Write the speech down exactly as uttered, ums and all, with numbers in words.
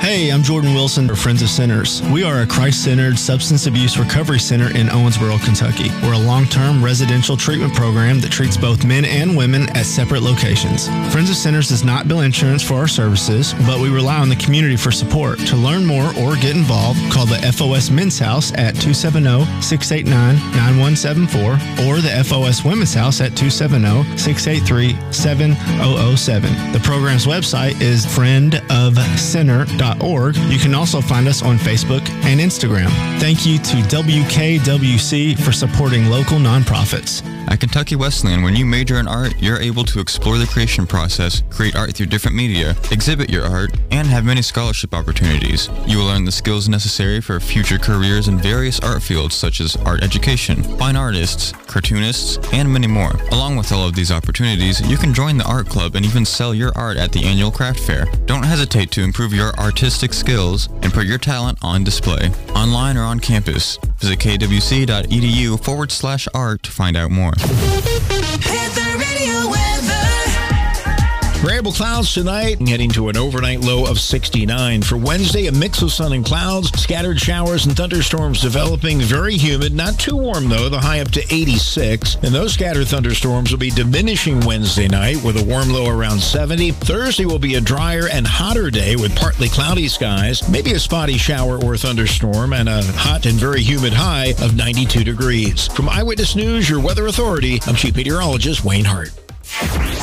Hey, I'm Jordan Wilson for Friends of Sinners. We are a Christ-centered substance abuse recovery center in Owensboro, Kentucky. We're a long-term residential treatment program that treats both men and women at separate locations. Friends of Sinners does not bill insurance for our services, but we rely on the community for support. To learn more or get involved, call the F O S Men's House at two seven zero, six eight nine, nine one seven four or the F O S Women's House at two seven zero, six eight three, seven zero zero seven. The program's website is friend of sinner dot org. You can also find us on Facebook and Instagram. Thank you to W K W C for supporting local nonprofits. At Kentucky Wesleyan, when you major in art, you're able to explore the creation process, create art through different media, exhibit your art, and have many scholarship opportunities. You will learn the skills necessary for future careers in various art fields such as art education, fine artists, cartoonists, and many more. Along with all of these opportunities, you can join the art club and even sell your art at the annual craft fair. Don't hesitate to improve your artistic skills and put your talent on display. Online or on campus, visit kwc.edu forward slash art to find out more. Variable clouds tonight, heading to an overnight low of sixty-nine. For Wednesday, a mix of sun and clouds, scattered showers and thunderstorms developing. Very humid, not too warm though, the high up to eighty-six. And those scattered thunderstorms will be diminishing Wednesday night with a warm low around seventy. Thursday will be a drier and hotter day with partly cloudy skies, maybe a spotty shower or thunderstorm, and a hot and very humid high of ninety-two degrees. From Eyewitness News, your weather authority, I'm Chief Meteorologist Wayne Hart.